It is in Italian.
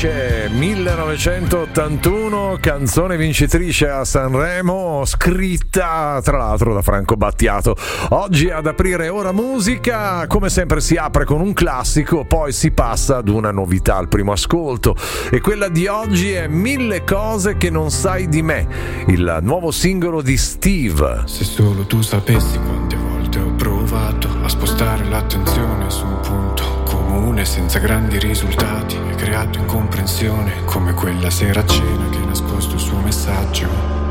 Felice 1981, canzone vincitrice a Sanremo, scritta tra l'altro da Franco Battiato. Oggi ad aprire Ora Musica, come sempre si apre con un classico, poi si passa ad una novità al primo ascolto, e quella di oggi è Mille cose che non sai di me, il nuovo singolo di Steve. Se solo tu sapessi quante volte ho provato a spostare l'attenzione su un punto comune senza grandi risultati, hai creato incomprensione come quella sera a cena che hai nascosto il suo messaggio.